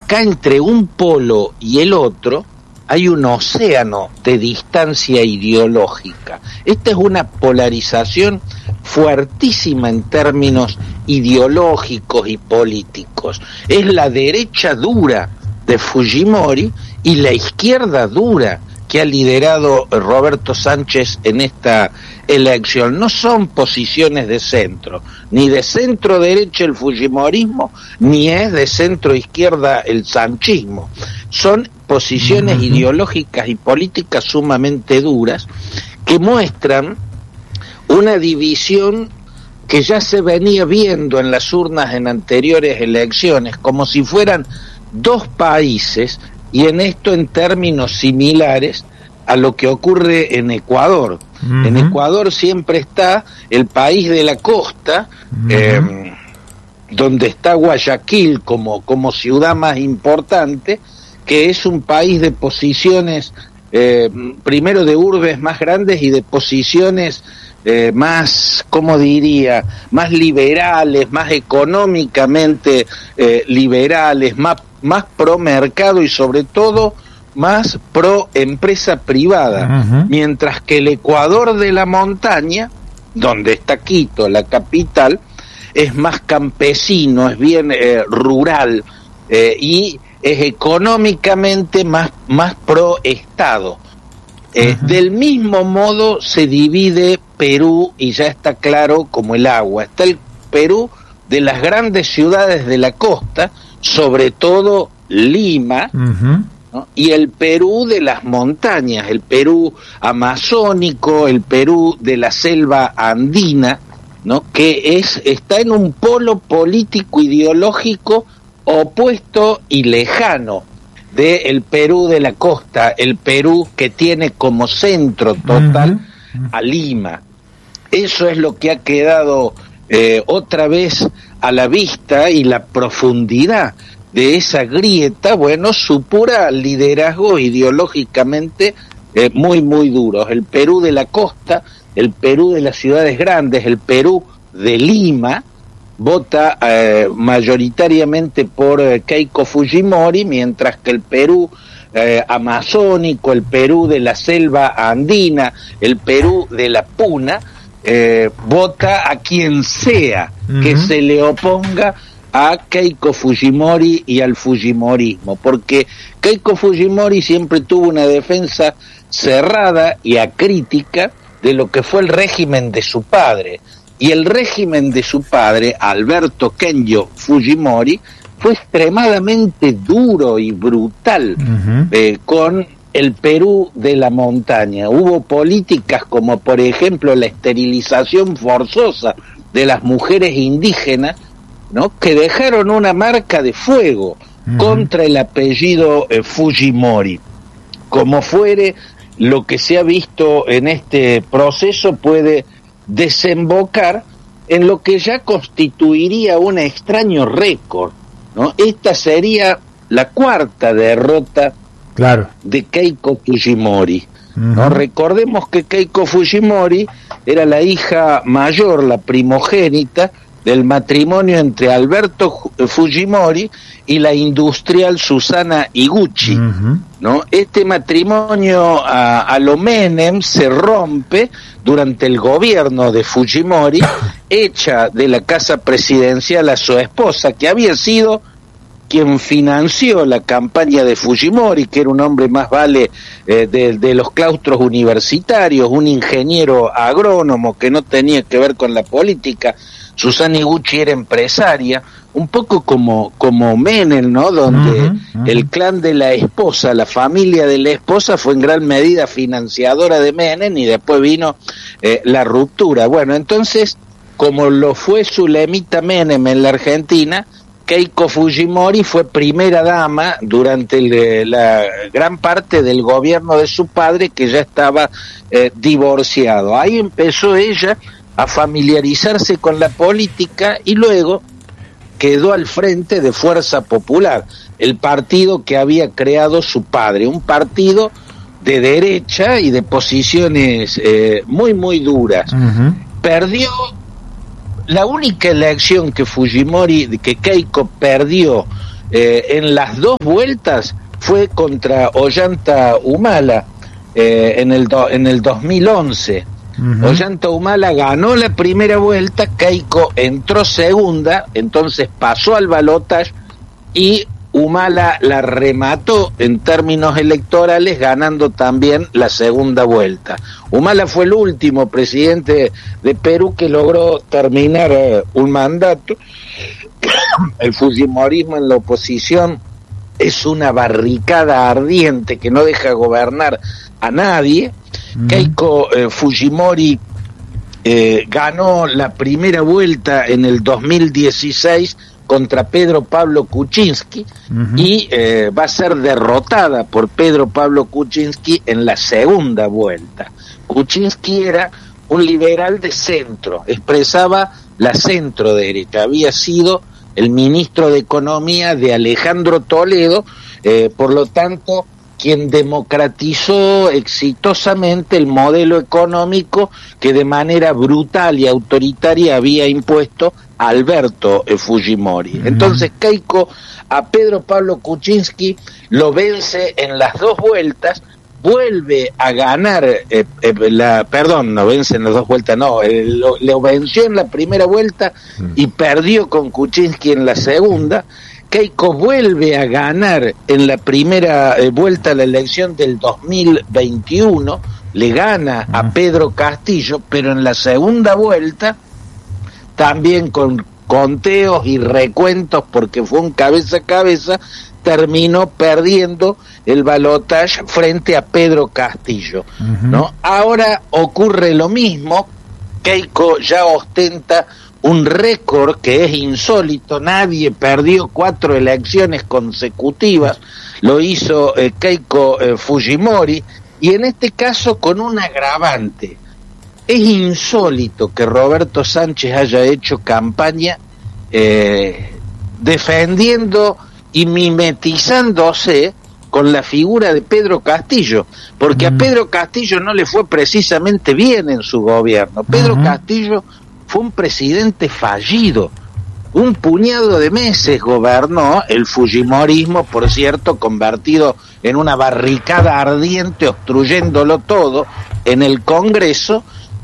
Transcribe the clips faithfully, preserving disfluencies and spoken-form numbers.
acá entre un polo y el otro hay un océano de distancia ideológica. Esta es una polarización fuertísima en términos ideológicos y políticos. Es la derecha dura de Fujimori y la izquierda dura que ha liderado Roberto Sánchez en esta elección. No son posiciones de centro, ni de centro derecha el fujimorismo, ni es de centro izquierda el sanchismo. Son posiciones uh-huh. ideológicas y políticas sumamente duras que muestran una división que ya se venía viendo en las urnas en anteriores elecciones, como si fueran dos países, y en esto en términos similares a lo que ocurre en Ecuador. Uh-huh. En Ecuador siempre está el país de la costa, uh-huh. eh, donde está Guayaquil como, como ciudad más importante, que es un país de posiciones, eh, primero de urbes más grandes y de posiciones eh, más, ¿cómo diría?, más liberales, más económicamente eh, liberales, más, más pro mercado y sobre todo más pro empresa privada, uh-huh. mientras que el Ecuador de la montaña, donde está Quito, la capital, es más campesino, es bien eh, rural eh, y es económicamente más, más pro Estado. Eh, uh-huh. Del mismo modo se divide Perú, y ya está claro como el agua. Está el Perú de las grandes ciudades de la costa, sobre todo Lima, uh-huh. ¿no? Y el Perú de las montañas, el Perú amazónico, el Perú de la selva andina, ¿no? Que es está en un polo político ideológico opuesto y lejano del Perú de la costa, el Perú que tiene como centro total uh-huh. a Lima. Eso es lo que ha quedado eh, otra vez a la vista, y la profundidad de esa grieta, bueno, supura liderazgo ideológicamente eh, muy, muy duros. El Perú de la costa, el Perú de las ciudades grandes, el Perú de Lima, vota eh, mayoritariamente por eh, Keiko Fujimori, mientras que el Perú eh, amazónico, el Perú de la selva andina, el Perú de la puna, eh, vota a quien sea uh-huh. que se le oponga a Keiko Fujimori y al fujimorismo, porque Keiko Fujimori siempre tuvo una defensa cerrada y acrítica de lo que fue el régimen de su padre. Y el régimen de su padre, Alberto Kenjo Fujimori, fue extremadamente duro y brutal uh-huh. eh, con el Perú de la montaña. Hubo políticas como, por ejemplo, la esterilización forzosa de las mujeres indígenas, ¿no? Que dejaron una marca de fuego uh-huh. contra el apellido eh, Fujimori. Como fuere, lo que se ha visto en este proceso puede desembocar en lo que ya constituiría un extraño récord, ¿no? Esta sería la cuarta derrota claro. de Keiko Fujimori, uh-huh. ¿no? Recordemos que Keiko Fujimori era la hija mayor, la primogénita del matrimonio entre Alberto Fujimori y la industrial Susana Iguchi, uh-huh. ¿no? Este matrimonio a, a lo Menem se rompe durante el gobierno de Fujimori, echa de la casa presidencial a su esposa, que había sido quien financió la campaña de Fujimori, que era un hombre más vale eh, de, de los claustros universitarios, un ingeniero agrónomo que no tenía que ver con la política. Susana Iguchi era empresaria, un poco como como Menem, ¿no? Donde uh-huh, uh-huh. el clan de la esposa, la familia de la esposa fue en gran medida financiadora de Menem, y después vino eh, la ruptura. Bueno, entonces, como lo fue Zulemita Menem en la Argentina, Keiko Fujimori fue primera dama durante el, la gran parte del gobierno de su padre, que ya estaba eh, divorciado. Ahí empezó ella a familiarizarse con la política y luego quedó al frente de Fuerza Popular, el partido que había creado su padre, un partido de derecha y de posiciones eh, muy, muy duras. Uh-huh. Perdió la única elección que Fujimori, que Keiko perdió eh, en las dos vueltas fue contra Ollanta Humala eh, en el do, en el dos mil once. Uh-huh. Ollanta Humala ganó la primera vuelta, Keiko entró segunda, entonces pasó al balotaje y Humala la remató en términos electorales, ganando también la segunda vuelta. Humala fue el último presidente de Perú que logró terminar eh, un mandato. El fujimorismo en la oposición es una barricada ardiente que no deja gobernar a nadie. Mm. Keiko eh, Fujimori eh, ganó la primera vuelta en el dos mil dieciséis contra Pedro Pablo Kuczynski, uh-huh. y eh, va a ser derrotada por Pedro Pablo Kuczynski en la segunda vuelta. Kuczynski era un liberal de centro, expresaba la centro derecha, había sido el ministro de Economía de Alejandro Toledo, eh, por lo tanto, quien democratizó exitosamente el modelo económico que de manera brutal y autoritaria había impuesto Alberto Fujimori. Entonces Keiko a Pedro Pablo Kuczynski lo vence en las dos vueltas, vuelve a ganar, eh, eh, la, perdón, no vence en las dos vueltas, no, eh, lo, lo venció en la primera vuelta y perdió con Kuczynski en la segunda. Keiko vuelve a ganar en la primera eh, vuelta a la elección del dos mil veintiuno, le gana a Pedro Castillo, pero en la segunda vuelta, también con conteos y recuentos, porque fue un cabeza a cabeza, terminó perdiendo el balotaje frente a Pedro Castillo, uh-huh. ¿no? Ahora ocurre lo mismo, Keiko ya ostenta un récord que es insólito, nadie perdió cuatro elecciones consecutivas, lo hizo eh, Keiko eh, Fujimori, y en este caso con un agravante. Es insólito que Roberto Sánchez haya hecho campaña eh, defendiendo y mimetizándose con la figura de Pedro Castillo, porque uh-huh. a Pedro Castillo no le fue precisamente bien en su gobierno. Pedro uh-huh. Castillo fue un presidente fallido, un puñado de meses gobernó el fujimorismo, por cierto, convertido en una barricada ardiente, obstruyéndolo todo en el Congreso.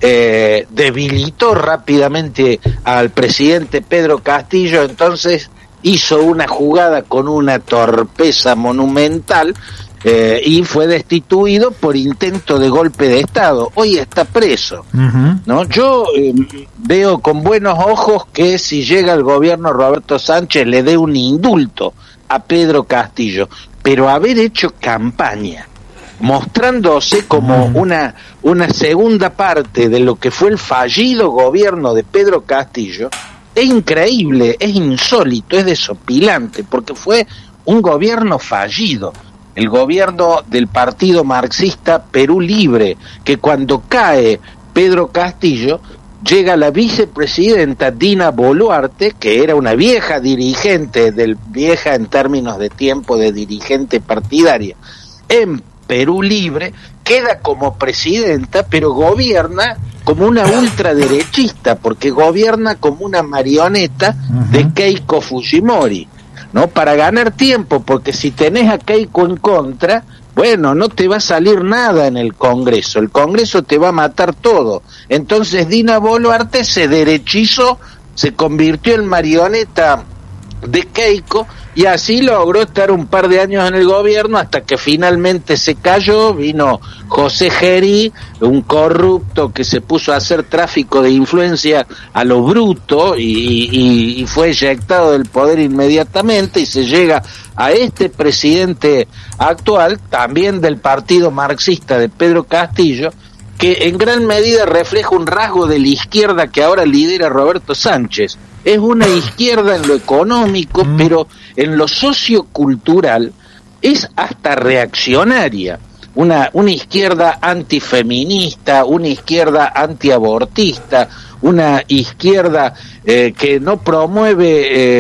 Eh, debilitó rápidamente al presidente Pedro Castillo, entonces hizo una jugada con una torpeza monumental eh, y fue destituido por intento de golpe de Estado. Hoy está preso, uh-huh. ¿no? Yo eh, veo con buenos ojos que si llega el gobierno Roberto Sánchez le dé un indulto a Pedro Castillo, pero haber hecho campaña mostrándose como una una segunda parte de lo que fue el fallido gobierno de Pedro Castillo, es increíble, es insólito, es desopilante, porque fue un gobierno fallido, el gobierno del partido marxista Perú Libre, que cuando cae Pedro Castillo, llega la vicepresidenta Dina Boluarte, que era una vieja dirigente, del vieja en términos de tiempo de dirigente partidaria, en Perú Libre, queda como presidenta, pero gobierna como una ultraderechista, porque gobierna como una marioneta uh-huh. de Keiko Fujimori, ¿no? Para ganar tiempo, porque si tenés a Keiko en contra, bueno, no te va a salir nada en el Congreso, el Congreso te va a matar todo. Entonces Dina Boluarte se derechizó, se convirtió en marioneta de Keiko, y así logró estar un par de años en el gobierno hasta que finalmente se cayó. Vino José Gerí, un corrupto que se puso a hacer tráfico de influencia a lo bruto y, y, y fue eyectado del poder inmediatamente, y se llega a este presidente actual, también del partido marxista de Pedro Castillo, que en gran medida refleja un rasgo de la izquierda que ahora lidera Roberto Sánchez. Es una izquierda en lo económico, mm. pero en lo sociocultural es hasta reaccionaria. Una, una izquierda antifeminista, una izquierda antiabortista, una izquierda eh, que no promueve eh,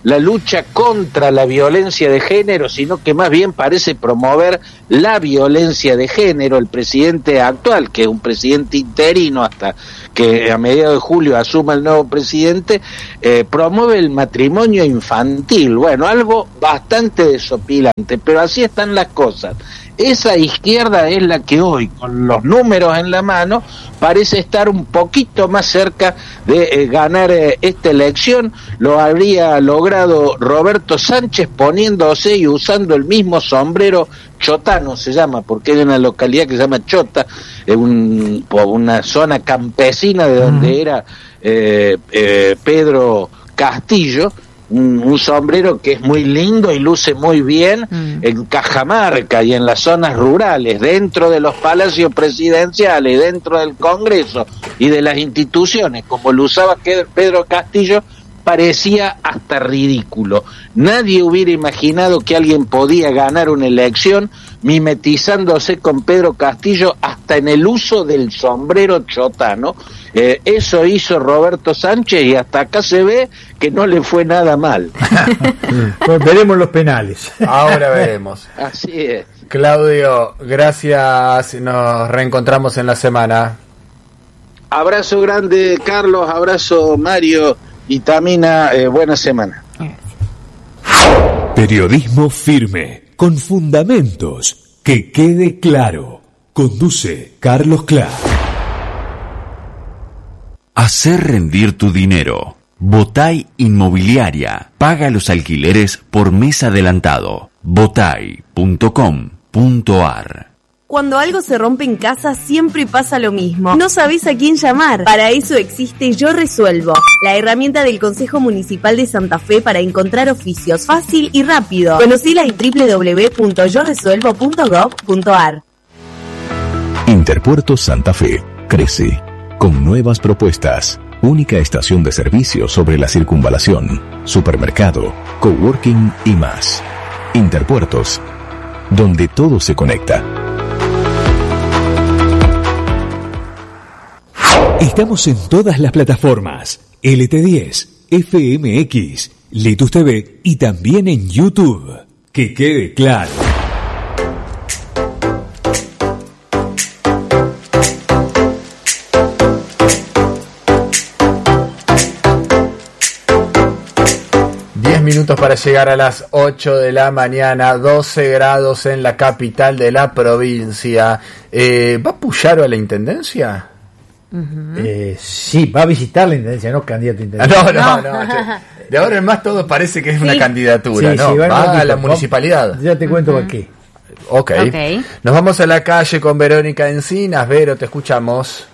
la lucha contra la violencia de género, sino que más bien parece promover la violencia de género. El presidente actual, que es un presidente interino hasta que a mediados de julio asuma el nuevo presidente, eh, promueve el matrimonio infantil. Bueno, algo bastante desopilante, pero así están las cosas. Esa izquierda es la que hoy, con los números en la mano, parece estar un poquito más cerca de eh, ganar eh, esta elección. Lo habría logrado Roberto Sánchez poniéndose y usando el mismo sombrero chotano, se llama, porque hay una localidad que se llama Chota, eh, un, una zona campesina de donde uh-huh. era eh, eh, Pedro Castillo. Un, un sombrero que es muy lindo y luce muy bien mm. en Cajamarca y en las zonas rurales, dentro de los palacios presidenciales, dentro del Congreso y de las instituciones, como lo usaba Pedro Castillo, parecía hasta ridículo. Nadie hubiera imaginado que alguien podía ganar una elección mimetizándose con Pedro Castillo hasta en el uso del sombrero chotano. Eh, eso hizo Roberto Sánchez y hasta acá se ve que no le fue nada mal. Pues veremos los penales. Ahora veremos. Así es. Claudio, gracias. Nos reencontramos en la semana. Abrazo grande, Carlos. Abrazo, Mario y Tamina. Eh, buena semana. Periodismo firme, con fundamentos. Que quede claro. Conduce Carlos Clark. Hacer rendir tu dinero. Botay Inmobiliaria. Paga los alquileres por mes adelantado. botay punto com punto ar. Cuando algo se rompe en casa, siempre pasa lo mismo. No sabés a quién llamar. Para eso existe Yo Resuelvo, la herramienta del Consejo Municipal de Santa Fe para encontrar oficios fácil y rápido. Conocila en doble u doble u doble u punto yo resuelvo punto gov punto ar. Interpuertos Santa Fe crece con nuevas propuestas. Única estación de servicio sobre la circunvalación, supermercado, coworking y más. Interpuertos, donde todo se conecta. Estamos en todas las plataformas, L T diez, F M X, Litus T V y también en YouTube. Que quede claro. Minutos para llegar a las ocho de la mañana, doce grados en la capital de la provincia. Eh, ¿Va Puyaro a la intendencia? Uh-huh. Eh, sí, va a visitar la intendencia, no candidato a intendencia. No, no, no. no. De ahora en más todo parece que es sí. una candidatura, sí, ¿no? Sí, va va a la municipalidad. Ya te cuento uh-huh. por qué. Okay. ok. Nos vamos a la calle con Verónica Encinas. Vero, te escuchamos.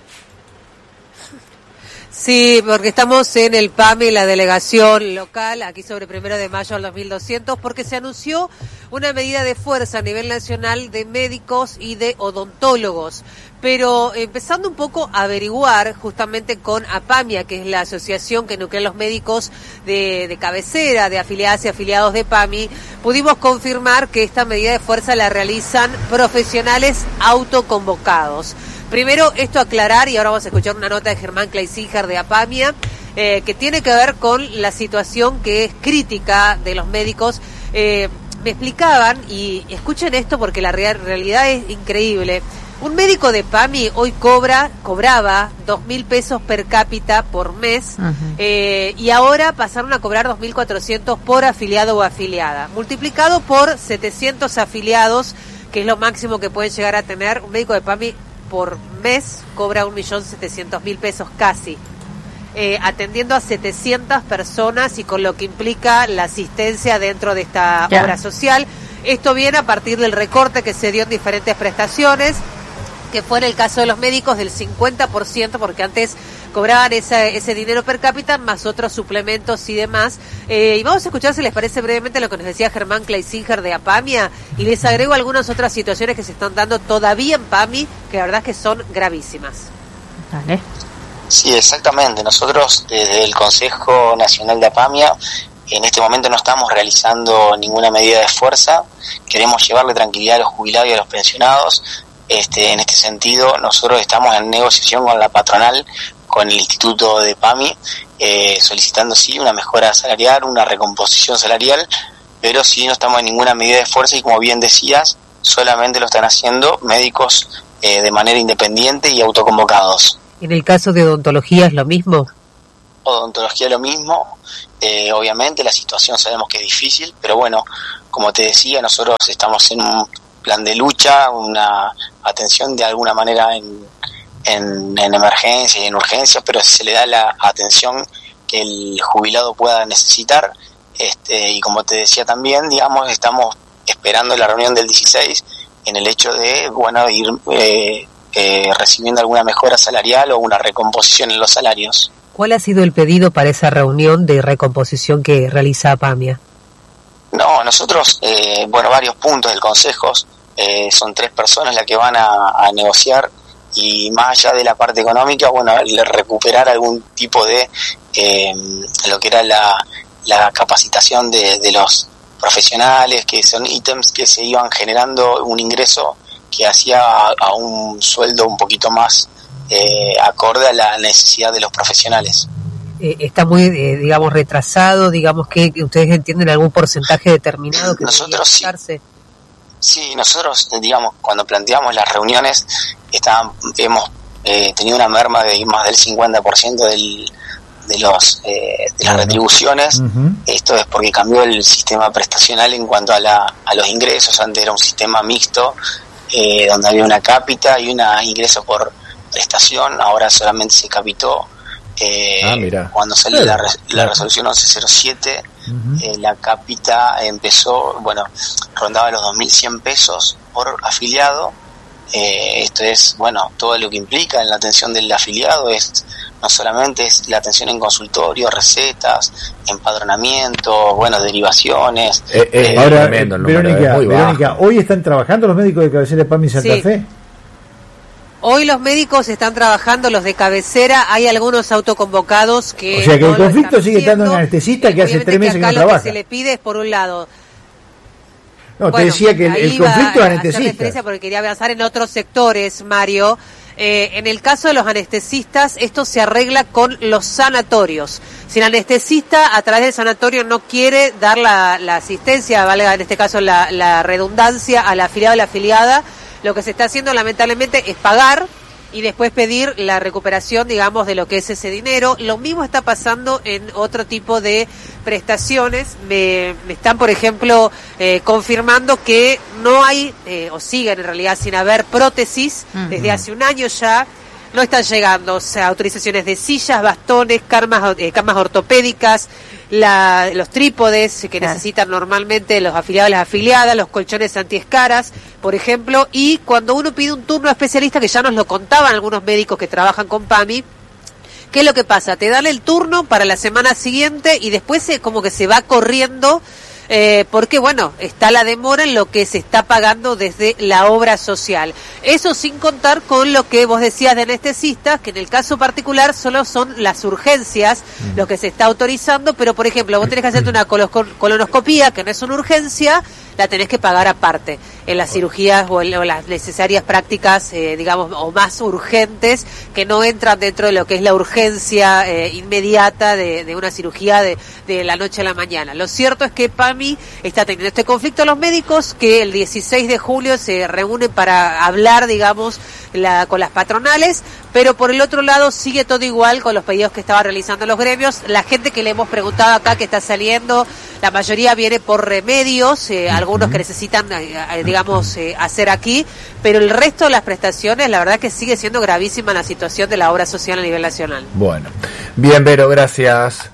Sí, porque estamos en el P A M I, la delegación local, aquí sobre Primero de Mayo del dos mil doscientos, porque se anunció una medida de fuerza a nivel nacional de médicos y de odontólogos. Pero empezando un poco a averiguar justamente con APAMIA, que es la asociación que nuclea los médicos de, de cabecera, de afiliadas y afiliados de P A M I, pudimos confirmar que esta medida de fuerza la realizan profesionales autoconvocados. Primero, esto aclarar, y ahora vamos a escuchar una nota de Germán Kleisinger de APAMIA, eh, que tiene que ver con la situación que es crítica de los médicos. Eh, me explicaban, y escuchen esto porque la real, realidad es increíble. Un médico de P A M I hoy cobra, cobraba dos mil pesos per cápita por mes, uh-huh. eh, y ahora pasaron a cobrar dos mil cuatrocientos por afiliado o afiliada. Multiplicado por setecientos afiliados, que es lo máximo que pueden llegar a tener, un médico de P A M I por mes cobra un millón setecientos mil pesos casi, eh, atendiendo a setecientas personas y con lo que implica la asistencia dentro de esta yeah. obra social. Esto viene a partir del recorte que se dio en diferentes prestaciones, que fue en el caso de los médicos del cincuenta por ciento, porque antes cobraban ese, ese dinero per cápita más otros suplementos y demás. Eh, y vamos a escuchar, si les parece, brevemente lo que nos decía Germán Kleisinger de APAMIA, y les agrego algunas otras situaciones que se están dando todavía en P A M I, que la verdad es que son gravísimas. Dale. Sí, exactamente. Nosotros desde el Consejo Nacional de APAMIA en este momento no estamos realizando ninguna medida de fuerza. Queremos llevarle tranquilidad a los jubilados y a los pensionados. Este, en este sentido, nosotros estamos en negociación con la patronal con el Instituto de PAMI, eh, solicitando sí una mejora salarial, una recomposición salarial, pero sí no estamos en ninguna medida de fuerza y como bien decías, solamente lo están haciendo médicos eh, de manera independiente y autoconvocados. ¿En el caso de odontología es lo mismo? Odontología lo mismo, eh, obviamente la situación sabemos que es difícil, pero bueno, como te decía, nosotros estamos en un plan de lucha, una atención de alguna manera en, en, en emergencia y en urgencias, pero se le da la atención que el jubilado pueda necesitar, este, y como te decía también, digamos, estamos esperando la reunión del dieciséis en el hecho de, bueno, ir eh, eh, recibiendo alguna mejora salarial o una recomposición en los salarios. ¿Cuál ha sido el pedido para esa reunión de recomposición que realiza PAMIA? No, nosotros, eh, bueno, varios puntos del Consejo, eh, son tres personas las que van a, a negociar y más allá de la parte económica, bueno, recuperar algún tipo de eh, lo que era la, la capacitación de, de los profesionales, que son ítems que se iban generando un ingreso que hacía a, a un sueldo un poquito más eh, acorde a la necesidad de los profesionales. Eh, está muy, eh, digamos, retrasado, digamos que, que ustedes entienden algún porcentaje determinado que nosotros sí, sí, nosotros, digamos, cuando planteamos las reuniones, estaban, hemos eh, tenido una merma de más del cincuenta por ciento del, de, los, eh, de las retribuciones. Uh-huh. Esto es porque cambió el sistema prestacional en cuanto a, la, a los ingresos. Antes era un sistema mixto, eh, donde había una cápita y un ingreso por prestación, ahora solamente se capitó. Eh, ah, mira. Cuando salió la, la resolución once cero siete, uh-huh. eh, la cápita empezó, bueno, rondaba los dos mil cien pesos por afiliado. Eh, esto es, bueno, todo lo que implica en la atención del afiliado es no solamente es la atención en consultorio, recetas, empadronamiento, bueno, derivaciones. Eh, eh, eh, ahora, tremendo, el Verónica, muy Verónica, ¿hoy están trabajando los médicos de cabecera de PAMI Santa sí. Fe? Hoy los médicos están trabajando, los de cabecera, hay algunos autoconvocados que... O sea que no el conflicto sigue estando en anestesista que hace tres meses que, que no trabaja. Lo que se le pide es, por un lado... No, bueno, te decía que el, el conflicto es anestesista. Porque quería avanzar en otros sectores, Mario. Eh, en el caso de los anestesistas, esto se arregla con los sanatorios. Si el anestesista a través del sanatorio no quiere dar la, la asistencia, valga en este caso la, la redundancia, al afiliado o la afiliada, lo que se está haciendo lamentablemente es pagar y después pedir la recuperación, digamos, de lo que es ese dinero. Lo mismo está pasando en otro tipo de prestaciones. Me, me están, por ejemplo, eh, confirmando que no hay, eh, o siguen en realidad sin haber prótesis, uh-huh. desde hace un año ya. No están llegando, o sea, autorizaciones de sillas, bastones, camas, eh, camas ortopédicas, la, los trípodes que claro. necesitan normalmente los afiliados y las afiliadas, los colchones antiescaras, por ejemplo, y cuando uno pide un turno especialista, que ya nos lo contaban algunos médicos que trabajan con PAMI, ¿qué es lo que pasa? Te dan el turno para la semana siguiente y después se, como que se va corriendo, Eh, porque bueno, está la demora en lo que se está pagando desde la obra social. Eso sin contar con lo que vos decías de anestesistas, que en el caso particular solo son las urgencias mm. lo que se está autorizando, pero por ejemplo, vos tenés que hacerte una colonoscopía, que no es una urgencia, la tenés que pagar aparte en las cirugías o en, o las necesarias prácticas, eh, digamos, o más urgentes, que no entran dentro de lo que es la urgencia eh, inmediata de, de una cirugía de, de la noche a la mañana. Lo cierto es que PAMI está teniendo este conflicto a los médicos, que el dieciséis de julio se reúnen para hablar, digamos, la, con las patronales, pero por el otro lado sigue todo igual con los pedidos que estaban realizando los gremios. La gente que le hemos preguntado acá que está saliendo, la mayoría viene por remedios, eh, algunos que necesitan, eh, digamos, eh, hacer aquí, pero el resto de las prestaciones, la verdad que sigue siendo gravísima la situación de la obra social a nivel nacional. Bueno, bien, Vero, gracias.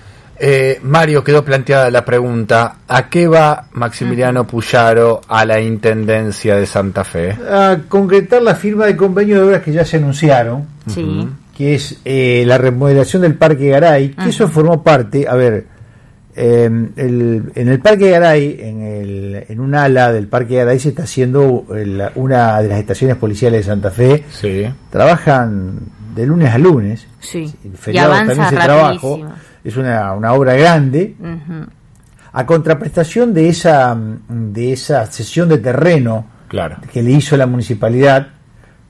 Eh, Mario, quedó planteada la pregunta, ¿a qué va Maximiliano Puyaro a la Intendencia de Santa Fe? A concretar la firma de convenio de obras que ya se anunciaron, sí. que es eh, la remodelación del Parque Garay, que uh-huh. eso formó parte, a ver, eh, el, en el Parque Garay, en, el, en un ala del Parque Garay se está haciendo el, una de las estaciones policiales de Santa Fe, sí. trabajan de lunes a lunes, sí. y avanza también trabajo. Es una, una obra grande, uh-huh. a contraprestación de esa de esa cesión de terreno claro. que le hizo la municipalidad,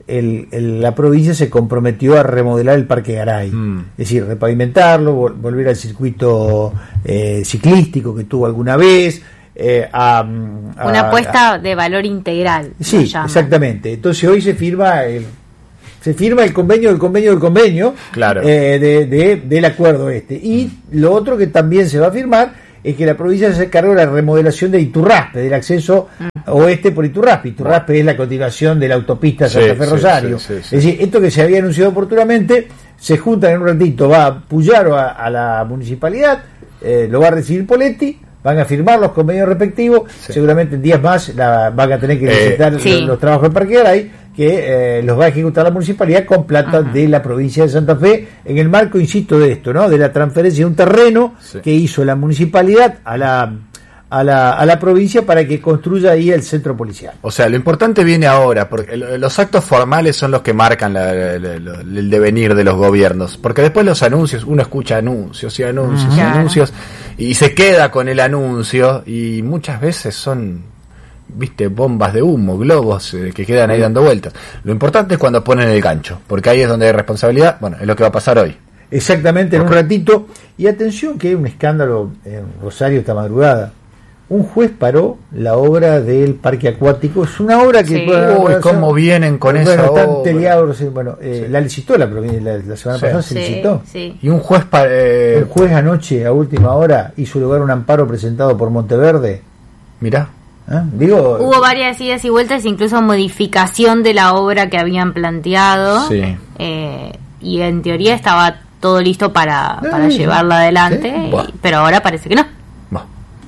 el, el, la provincia se comprometió a remodelar el Parque Garay, mm. es decir, repavimentarlo, vol- volver al circuito eh, ciclístico que tuvo alguna vez, eh, a, a, una apuesta a, de valor integral. Sí, exactamente. Entonces hoy se firma el se firma el convenio del convenio del convenio claro. eh, de, de, del acuerdo este. Y mm. lo otro que también se va a firmar es que la provincia se encargó de la remodelación de Iturraspe, del acceso mm. oeste por Iturraspe. Iturraspe bueno. es la continuación de la autopista Santa Fe Rosario. Sí, sí, sí, sí. Es decir, esto que se había anunciado oportunamente, se juntan en un ratito, va a Puyaro a, a la municipalidad, eh, lo va a recibir Poletti, van a firmar los convenios respectivos, sí. seguramente en días más la, van a tener que visitar eh, sí. los, los trabajos del Parque Garay, que eh, los va a ejecutar la municipalidad con plata uh-huh. de la provincia de Santa Fe, en el marco, insisto, de esto, ¿no? De la transferencia de un terreno sí. que hizo la municipalidad a la a la a la provincia para que construya ahí el centro policial. O sea, lo importante viene ahora, porque los actos formales son los que marcan la, la, la, la, el devenir de los gobiernos, porque después los anuncios, uno escucha anuncios y anuncios uh-huh. y anuncios y se queda con el anuncio y muchas veces son viste, bombas de humo, globos eh, que quedan ahí dando vueltas. Lo importante es cuando ponen el gancho, porque ahí es donde hay responsabilidad. Bueno, es lo que va a pasar hoy. Exactamente, en okay. un ratito. Y atención que hay un escándalo en Rosario esta madrugada. Un juez paró la obra del parque acuático. Es una obra que... Sí. Uy, cómo vienen con bueno, esa están obra. Teleados, bueno, eh, sí. la licitó la provincia, la, la semana sí. pasada se sí, licitó. Sí. Y un juez... Pa, eh... El juez anoche, a última hora, hizo lugar un amparo presentado por Monteverde. Mirá. ¿Eh? Digo, hubo varias idas y vueltas, incluso modificación de la obra que habían planteado sí. eh, y en teoría estaba todo listo para, para sí, llevarla adelante sí. y, pero ahora parece que no. Bueno.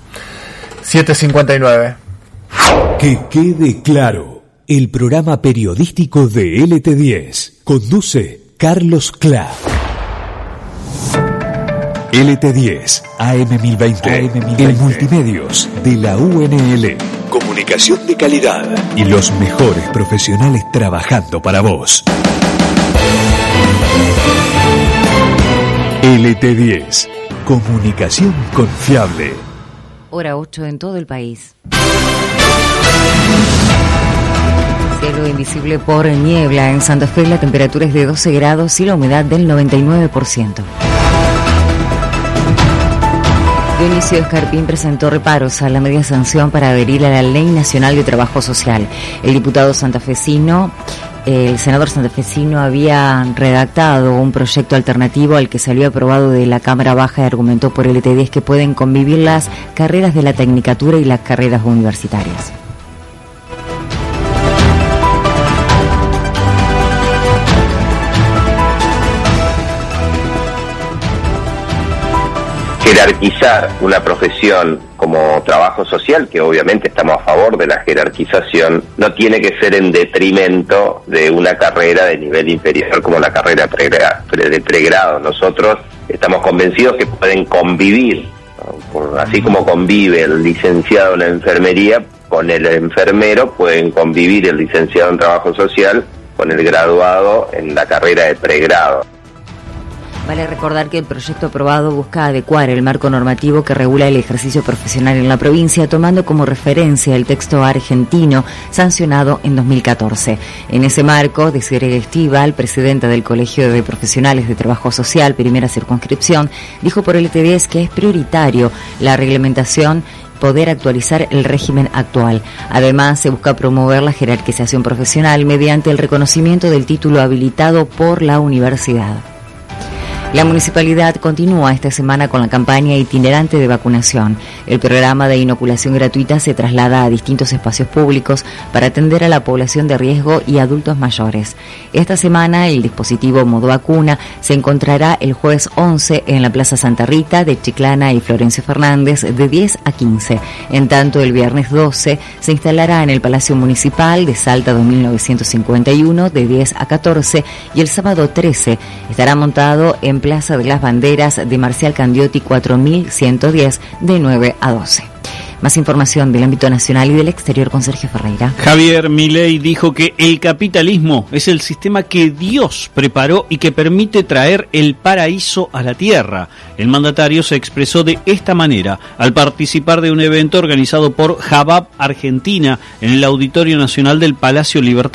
siete cincuenta y nueve. Que quede claro, el programa periodístico de L T diez conduce Carlos Cla. L T diez, A M mil veinte, A M mil veinte, el multimedios de la U N L. Comunicación de calidad y los mejores profesionales trabajando para vos. L T diez, comunicación confiable. Hora ocho en todo el país. Cielo invisible por niebla. En Santa Fe la temperatura es de doce grados y la humedad del noventa y nueve por ciento. Dionisio Escarpín presentó reparos a la media sanción para adherir a la Ley Nacional de Trabajo Social. El diputado santafesino, el senador santafesino había redactado un proyecto alternativo al que salió aprobado de la Cámara Baja y argumentó por L T diez que pueden convivir las carreras de la tecnicatura y las carreras universitarias. Jerarquizar una profesión como trabajo social, que obviamente estamos a favor de la jerarquización, no tiene que ser en detrimento de una carrera de nivel inferior como la carrera de pregrado. Nosotros estamos convencidos que pueden convivir, ¿no? Así como convive el licenciado en la enfermería, con el enfermero pueden convivir el licenciado en trabajo social con el graduado en la carrera de pregrado. Vale recordar que el proyecto aprobado busca adecuar el marco normativo que regula el ejercicio profesional en la provincia, tomando como referencia el texto argentino sancionado en dos mil catorce. En ese marco, Desiree Estival, presidenta del Colegio de Profesionales de Trabajo Social, primera circunscripción, dijo por L T diez que es prioritario la reglamentación, poder actualizar el régimen actual. Además, se busca promover la jerarquización profesional mediante el reconocimiento del título habilitado por la universidad. La municipalidad continúa esta semana con la campaña itinerante de vacunación. El programa de inoculación gratuita se traslada a distintos espacios públicos para atender a la población de riesgo y adultos mayores. Esta semana el dispositivo Modo Vacuna se encontrará el jueves once en la Plaza Santa Rita de Chiclana y Florencio Fernández de diez a quince. En tanto, el viernes doce se instalará en el Palacio Municipal de Salta dos mil novecientos cincuenta y uno de diez a catorce y el sábado trece estará montado en Plaza de las Banderas de Marcial Candiotti cuatro mil ciento diez de nueve a doce. Más información del ámbito nacional y del exterior con Sergio Ferreira. Javier Milei dijo que el capitalismo es el sistema que Dios preparó y que permite traer el paraíso a la tierra. El mandatario se expresó de esta manera al participar de un evento organizado por Jabap Argentina en el Auditorio Nacional del Palacio Libertad,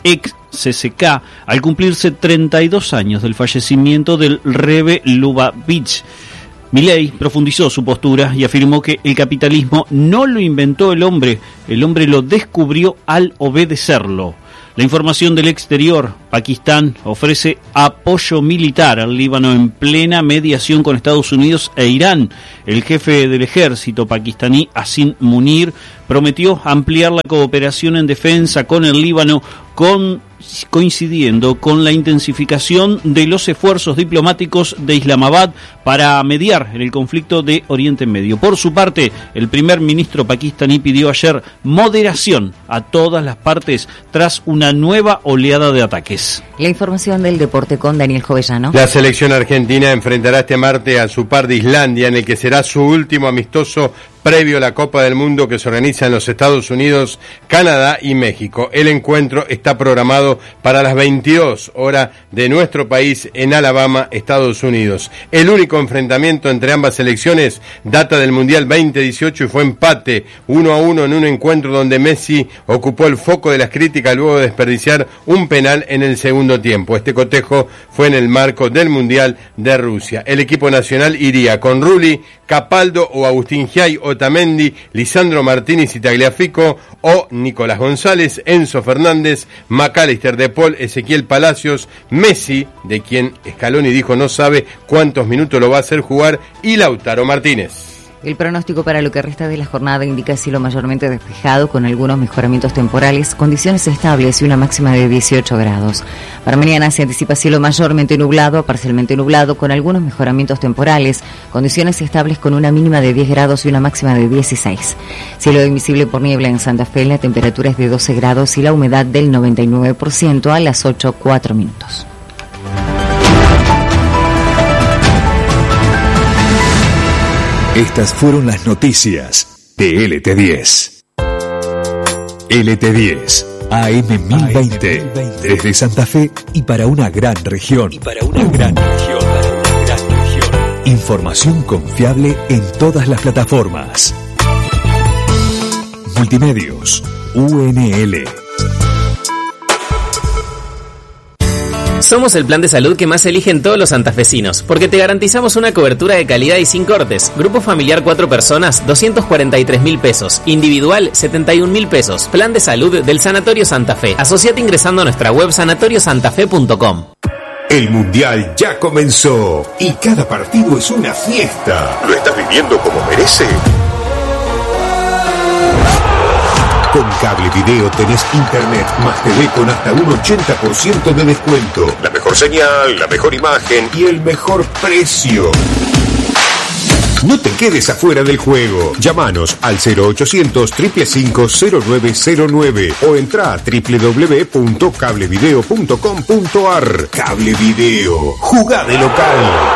ex C C K, al cumplirse treinta y dos años del fallecimiento del Rebbe Lubavitch. Milei profundizó su postura y afirmó que el capitalismo no lo inventó el hombre, el hombre lo descubrió al obedecerlo. La información del exterior: Pakistán ofrece apoyo militar al Líbano en plena mediación con Estados Unidos e Irán. El jefe del ejército pakistaní, Asim Munir, prometió ampliar la cooperación en defensa con el Líbano, con, coincidiendo con la intensificación de los esfuerzos diplomáticos de Islamabad para mediar en el conflicto de Oriente Medio. Por su parte, el primer ministro pakistaní pidió ayer moderación a todas las partes tras una nueva oleada de ataques. La información del deporte con Daniel Jovellano. La selección argentina enfrentará este martes a su par de Islandia, en el que será su último amistoso previo a la Copa del Mundo que se organiza en los Estados Unidos, Canadá y México. El encuentro está programado para las veintidós horas de nuestro país en Alabama, Estados Unidos. El único enfrentamiento entre ambas selecciones data del Mundial veinte dieciocho y fue empate uno a uno en un encuentro donde Messi ocupó el foco de las críticas luego de desperdiciar un penal en el segundo tiempo. Este cotejo fue en el marco del Mundial de Rusia. El equipo nacional iría con Rulli, Capaldo o Agustín Giai, Otamendi, Lisandro Martínez y Tagliafico, o Nicolás González, Enzo Fernández, McAllister, De Paul, Ezequiel Palacios, Messi, de quien Scaloni dijo no sabe cuántos minutos lo va a hacer jugar, y Lautaro Martínez. El pronóstico para lo que resta de la jornada indica cielo mayormente despejado con algunos mejoramientos temporales, condiciones estables y una máxima de dieciocho grados. Para mañana se anticipa cielo mayormente nublado a parcialmente nublado con algunos mejoramientos temporales, condiciones estables con una mínima de diez grados y una máxima de dieciséis. Cielo invisible por niebla en Santa Fe, la temperatura es de doce grados y la humedad del noventa y nueve por ciento a las ocho cuatro minutos. Estas fueron las noticias de L T diez. L T diez, A M mil veinte, desde Santa Fe y para una gran región. Y para una gran región, para una gran región. Información confiable en todas las plataformas. Multimedios, U N L. Somos el plan de salud que más eligen todos los santafesinos, porque te garantizamos una cobertura de calidad y sin cortes. Grupo familiar cuatro personas, doscientos cuarenta y tres mil pesos. Individual, setenta y un mil pesos. Plan de salud del Sanatorio Santa Fe. Asociate ingresando a nuestra web sanatorio santa fe punto com. El Mundial ya comenzó y cada partido es una fiesta. ¿Lo estás viviendo como merece? Con Cable Video tenés internet más T V con hasta un ochenta por ciento de descuento. La mejor señal, la mejor imagen y el mejor precio. No te quedes afuera del juego. Llámanos al cero ochocientos, cinco cinco cinco, cero nueve cero nueve o entra a doble u doble u doble u punto cable video punto com punto a r. Cable Video. Jugá de local.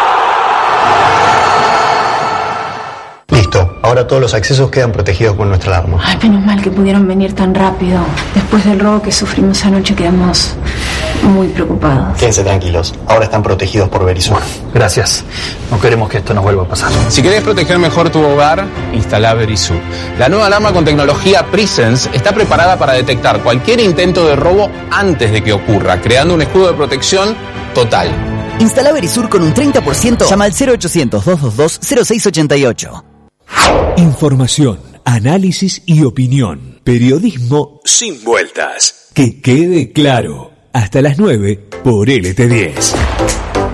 Listo, ahora todos los accesos quedan protegidos con nuestra alarma. Ay, menos mal que pudieron venir tan rápido. Después del robo que sufrimos anoche quedamos muy preocupados. Quédense tranquilos, ahora están protegidos por Verizon. Gracias, no queremos que esto nos vuelva a pasar. Si querés proteger mejor tu hogar, instala Verizon. La nueva alarma con tecnología Presence está preparada para detectar cualquier intento de robo antes de que ocurra, creando un escudo de protección total. Instala Verisur con un treinta por ciento. Llama al cero ochocientos, doscientos veintidós, cero seis ochenta y ocho. Información, análisis y opinión. Periodismo sin vueltas. Que quede claro. Hasta las nueve por L T diez.